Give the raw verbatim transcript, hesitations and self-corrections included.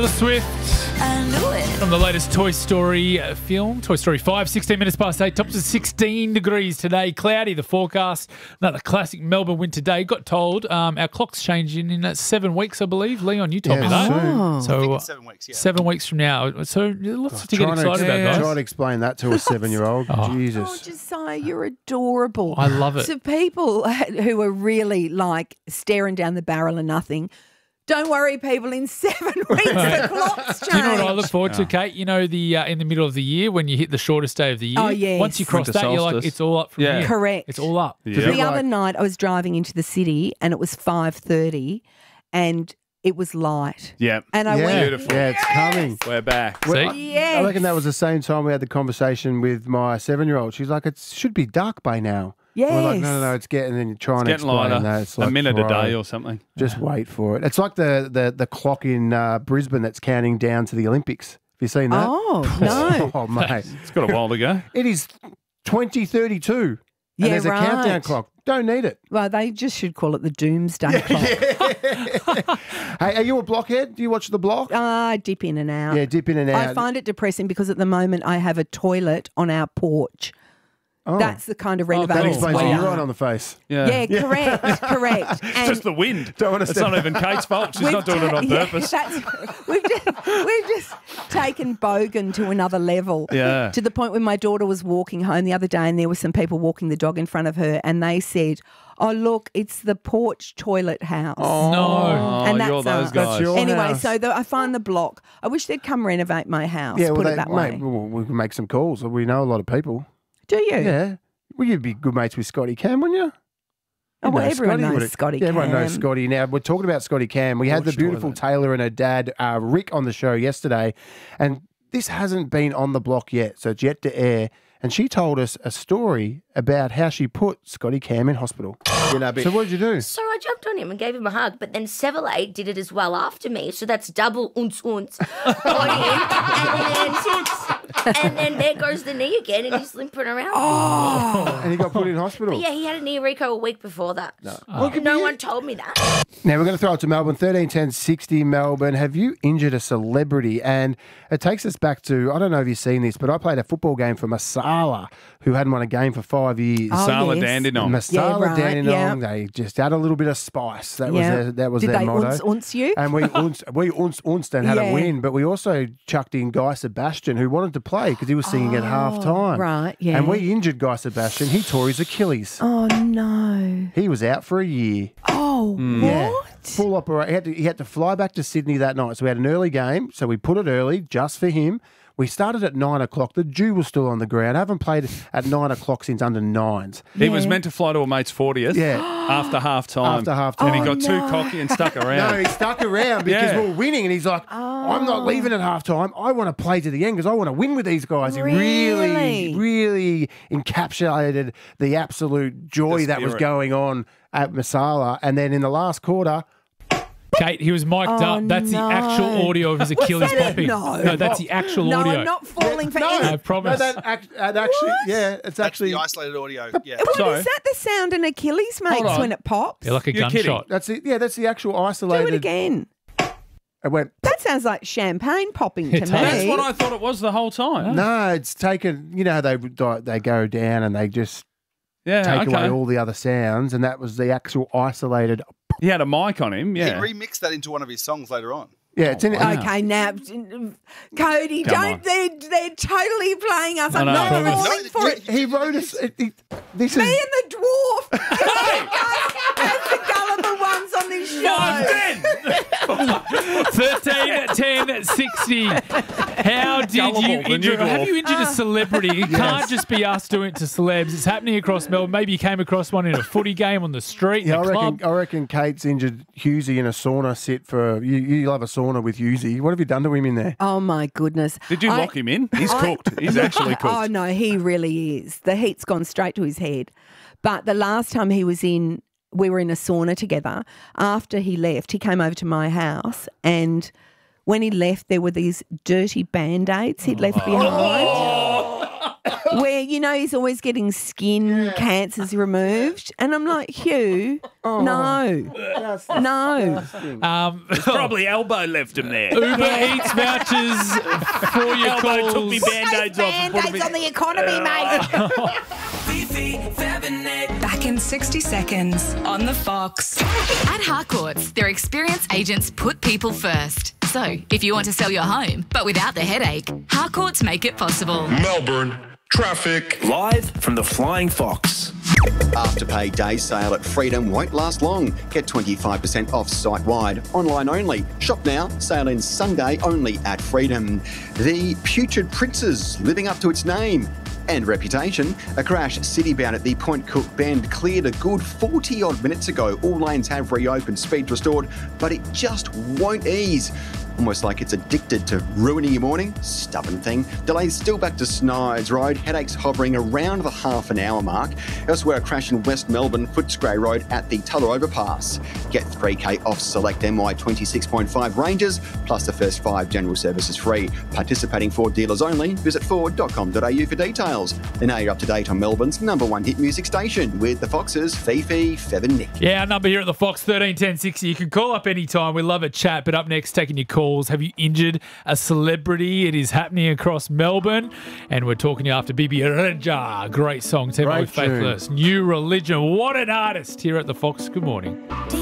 Swift. I knew it. From the latest Toy Story uh, film, Toy Story five, sixteen minutes past eight, tops of sixteen degrees today. Cloudy, the forecast. Another classic Melbourne winter day. Got told um, our clock's changing in uh, seven weeks, I believe. Leon, you told Yeah, me that. soon. So I think uh, it's seven weeks, yeah. seven weeks from now. So lots to get Trying excited to, about, guys. Try to explain that to a seven-year-old. Oh, Jesus. Josiah, you're adorable. I love it. To people who are really like staring down the barrel of nothing, don't worry, people. In seven weeks, the clock's changed. Do you know what I look forward to, Kate? You know, the uh, in the middle of the year when you hit the shortest day of the year. Oh, yes. Once you cross Winter that, you're like, solstice. it's all up from Yeah. here. Correct. It's all up. Yeah. The Like- other night, I was driving into the city, and it was five thirty, and it was light. Yeah. And I yeah. went, Beautiful. Yeah, it's coming. We're back. See? yes. I reckon that was the same time we had the conversation with my seven-year-old. She's like, it should be dark by now. Yes. We're like, no, no, no, it's getting, and then you're trying It's to getting explain lighter. that. It's like, a minute a bro, day or something. Just wait for it. It's like the, the, the clock in uh, Brisbane that's counting down to the Olympics. Have you seen that? Oh, no. Oh, mate. It's got a while to go. It is twenty thirty-two. And Yeah, there's a countdown right. clock. Don't need it. Well, they just should call it the doomsday clock. Hey, are you a blockhead? Do you watch The Block? I dip in and out. Yeah, dip in and out. I find it depressing because at the moment I have a toilet on our porch. Oh. That's the kind of That renovation explains we the are. urine on the face. Yeah, correct, correct. It's And just the wind. Don't wanna It's step- not even Kate's fault. She's we've not doing it ta- on yeah, purpose. that's- we've, just, we've just taken Bogan to another level. Yeah. To the point where my daughter was walking home the other day and there were some people walking the dog in front of her and they said, oh, look, it's the porch toilet house. No. Oh, And you're that's those us. guys. That's your- Anyway, house. so the, I find the block. I wish they'd come renovate my house, Yeah, well, put they, it that mate, way. well, we can make some calls. We know a lot of people. Do you? Yeah. Well, you'd be good mates with Scotty Cam, wouldn't you? Oh, You well, know everyone knows wouldn't- Scotty yeah, Everyone knows Cam. Scotty. Now, we're talking about Scotty Cam. We had the Porch beautiful toilet. Taylor and her dad, uh, Rick, on the show yesterday, and this hasn't been on the block yet, so it's yet to air. And she told us a story about how she put Scotty Cam in hospital. You know, So what did you do? So I jumped on him and gave him a hug, but then Severley did it as well after me, so that's double unce unce on him. And then, and then there goes the knee again, and he's limping around. And he got put in hospital. But yeah, he had a knee reco a week before that. No, Well, no one told me that. Now we're going to throw it to Melbourne, thirteen ten sixty Melbourne. Have you injured a celebrity? And it takes us back to, I don't know if you've seen this, but I played a football game for Masala, who hadn't won a game for five years. Oh, Sala yes. Dandenong. Masala Yeah, right, Dandenong, yeah. they just add a little bit of spice. That was Yeah. their, that was Did their they motto. unce unce you? And we unce, we unce unced and had Yeah. a win, but we also chucked in Guy Sebastian, who wanted to play because he was singing at half time. right, yeah. And we injured Guy Sebastian. He tore his Achilles. Oh, no. He was out for a year. Oh, Yeah. what? Full operation. He had, to, he had to fly back to Sydney that night. So we had an early game. So we put it early just for him. We started at nine o'clock. The Jew was still on the ground. I haven't played at nine o'clock since under nines. He was Yeah. meant to fly to a mate's fortieth Yeah. after half time. After half And he time. got Oh, too no. cocky and stuck No, around. he stuck around because Yeah. we were winning. And he's like, I'm not leaving at half time. I want to play to the end because I want to win with these guys. He really, Really? really encapsulated the absolute joy The that was spirit. going on at Masala. And then in the last quarter, Kate, he was mic'd Oh, up. That's no. the actual audio of his Achilles that it? popping. No. that's the actual No, audio. I'm not falling for no, any. I promise. No, that, act, that actually, What? yeah, it's That's actually, the isolated audio. Yeah. What So- is that the sound an Achilles makes on. when it pops? Yeah, like a You're kidding. gunshot. that's it. Yeah, that's the actual Do isolated. it again. It went. That sounds like champagne popping to It me. does. That's what I thought it was the whole time. No, it's taken. You know how they they go down and they just Yeah, take okay. away all the other sounds, and that was the actual isolated. He had a mic on him, He yeah. remixed that into one of his songs later on. Yeah, it's in. wow. Okay, now, Cody, Come don't on. they? They're totally playing us. I'm I know. not Promise. falling No, for you- it. He wrote us. It, it, this Me is. and the dwarf. That's the gullible ones on this show. thirteen ten sixty. How did Gullible, you the injure? new Have dwarf. you injured a celebrity? It can't just be us doing it to celebs. It's happening across Melbourne. Maybe you came across one in a footy game on the street, in Yeah, I a reckon. club. I reckon Kate's injured Husey in a sauna sit for you. You love a sauna with Husey. What have you done to him in there? Oh my goodness! Did you I- lock him in? He's I- cooked. He's actually cooked. Oh no, he really is. The heat's gone straight to his head. But the last time he was in, we were in a sauna together. After he left, he came over to my house, and when he left, there were these dirty band-aids he'd left behind. where, you know, he's always getting skin cancers removed. And I'm like, Hugh, no, That's no. Um, Probably elbow left him there. Uber Eats vouchers for your Elbow calls. took me band-aids off. and put 'em Band-aids in- on the economy, mate. Back in sixty seconds on the Fox. At Harcourts, their experienced agents put people first. So, if you want to sell your home, but without the headache, Harcourts make it possible. Melbourne traffic. Live from the Flying Fox. Afterpay day sale at Freedom won't last long. Get twenty-five percent off site-wide, online only. Shop now, sale ends Sunday only at Freedom. The Putrid Princes, living up to its name and reputation. A crash city-bound at the Point Cook Bend cleared a good forty-odd minutes ago. All lanes have reopened, speed restored, but it just won't ease. Almost like it's addicted to ruining your morning. Stubborn thing. Delays still back to Snides Road. Headaches hovering around the half an hour mark. Elsewhere, a crash in West Melbourne, Footscray Road at the Tulla Overpass. Get three K off select M Y twenty-six point five ranges, plus the first five general services free. Participating Ford dealers only. Visit ford dot com dot a u for details. And now you're up to date on Melbourne's number one hit music station with the Foxes, Fifi, Fev and Nick. Yeah, our number here at the Fox, thirteen ten sixty. You can call up anytime. We love a chat. But up next, taking your calls. Have you injured a celebrity? It is happening across Melbourne. And we're talking to you after Bibi Reja. Great song. Team Great with Faithless. New Religion. What an artist here at the Fox. Good morning.